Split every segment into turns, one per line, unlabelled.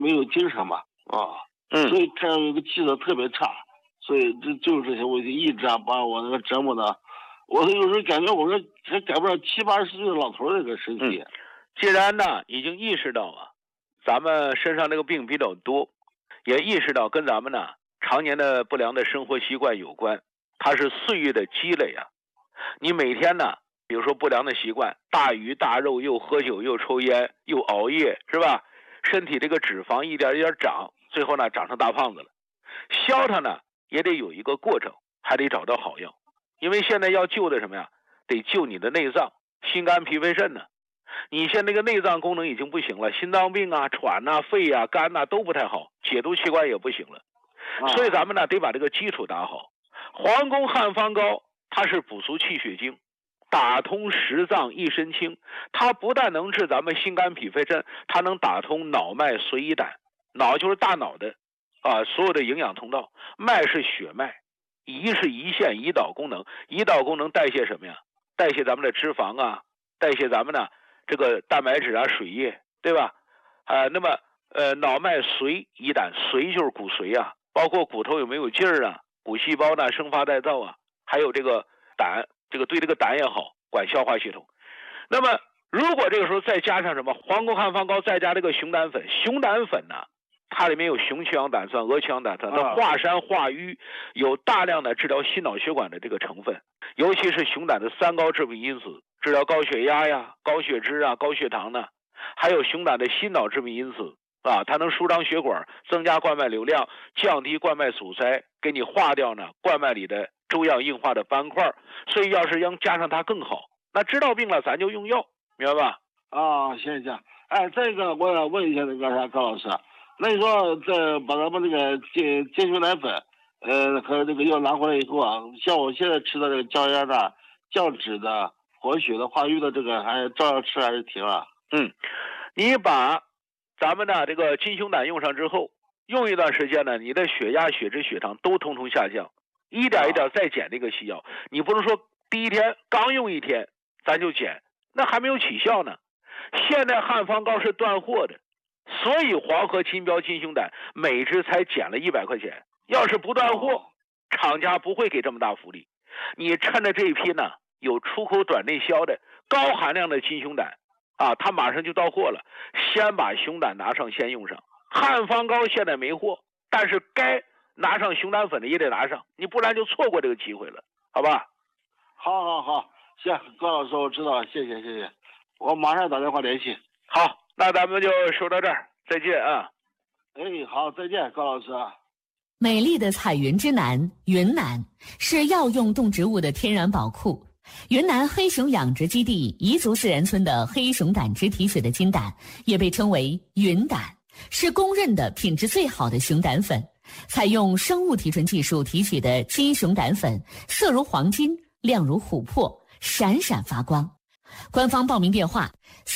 没有精神嘛，所以这样一个气色特别差，所以就是这些问题一直把我那个折磨的，我有时候感觉我说还赶不上70、80岁的老头的这个身体。
既然呢已经意识到咱们身上这个病比较多，也意识到跟咱们呢常年的不良的生活习惯有关，它是岁月的积累你每天呢，比如说不良的习惯，大鱼大肉，又喝酒又抽烟又熬夜，是吧？身体这个脂肪一点一点长，最后呢长成大胖子了。消它呢也得有一个过程，还得找到好药。因为现在要救的什么呀？得救你的内脏，心肝脾肺肾呢。你现在这个内脏功能已经不行了，心脏病喘肺肝都不太好，解毒器官也不行了。所以咱们呢得把这个基础打好。黄宫汉方膏它是补足气血经，打通十脏一身轻，它不但能治咱们心肝脾肺肾，它能打通脑脉髓胰胆。脑就是大脑的所有的营养通道，脉是血脉，胰是胰腺胰岛功能，胰岛功能代谢什么呀？代谢咱们的脂肪代谢咱们的这个蛋白质水液，对吧？那么脑脉髓胰胆，髓就是骨髓包括骨头有没有劲儿骨细胞呢生发代造还有这个胆，这个对这个胆也好，管消化系统。那么如果这个时候再加上什么黄宫汉方膏，再加这个熊胆粉，熊胆粉呢它里面有雄曲氧胆酸、鹅曲氧胆酸，它化山化瘀，有大量的治疗心脑血管的这个成分，尤其是熊胆的3高致病因子，治疗高血压高血脂高血糖呢，还有熊胆的心脑致病因子它能舒张血管，增加灌脉流量，降低灌脉阻塞，给你化掉呢灌脉里的粥样硬化的斑块。所以要是要加上它更好。那知道病了咱就用药，明白吧？
行。再一个我要问一下那个高老师，那你说把咱们这个健熊胆粉和这个药拿回来以后像我现在吃的这个降压的、降脂的、活血的、化瘀的，这个还照样吃还是停
你把咱们的这个金熊胆用上之后，用一段时间呢，你的血压、血脂、血糖都统统下降，一点一点再减这个西药。你不能说第一天刚用1天咱就减，那还没有起效呢。现在汉方膏是断货的，所以黄河金标金熊胆每支才减了100块钱。要是不断货，厂家不会给这么大福利。你趁着这一批呢有出口转内销的高含量的金熊胆它马上就到货了，先把熊胆拿上，先用上。汉方膏现在没货，但是该拿上熊胆粉的也得拿上，你不然就错过这个机会了，好吧？
好，行，高老师我知道了，谢谢，我马上打电话联系。
好，那咱们就说到这儿，再见
好，再见，高老师
美丽的彩云之南云南是药用动植物的天然宝库。云南黑熊养殖基地彝族自然村的黑熊胆汁提取的金胆也被称为云胆，是公认的品质最好的熊胆粉。采用生物提纯技术提取的金熊胆粉，色如黄金，亮如琥珀，闪闪发光。官方报名电话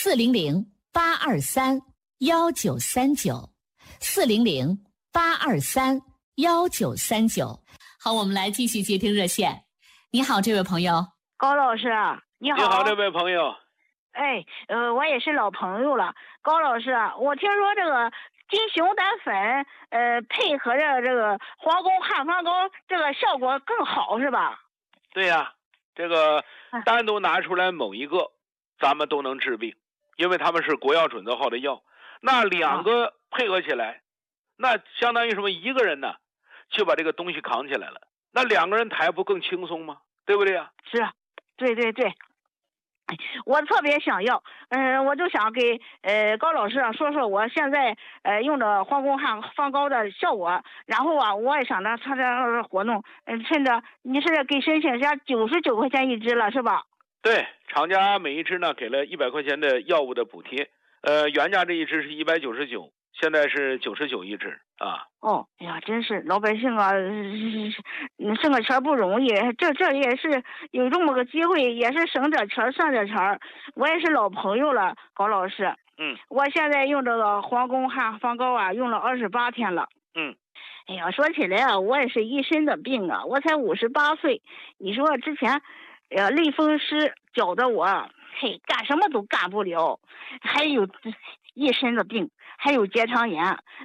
400-823-1939，400-823-1939。好，我们来继续接听热线。你好，这位朋友。
高老师你好。
你好，这位朋友。
我也是老朋友了。高老师，我听说这个金熊胆粉配合着这个黄宫汉方膏，这个效果更好是吧？
对这个单独拿出来某一个咱们都能治病，因为他们是国药准则号的药。那2个配合起来，那相当于什么？一个人呢就把这个东西扛起来了，那2个人抬不更轻松吗？对不对
是对，我特别想要，我就想给高老师说说我现在用的黄宫汉方膏的效果，然后我也想着参加活动，趁着你是给申请下99块钱一支了是吧？
对，厂家每一支呢给了100块钱的药物的补贴，原价这一支是199，现在是99一支
哎呀，真是老百姓挣个钱不容易，这也是有这么个机会，也是省点钱算点钱。我也是老朋友了，高老师。我现在用这个黄宫汉方膏用了28天了。哎呀，说起来我也是一身的病我才58岁。你说之前类风湿搅得我干什么都干不了，还有一身的病， 还有结肠炎，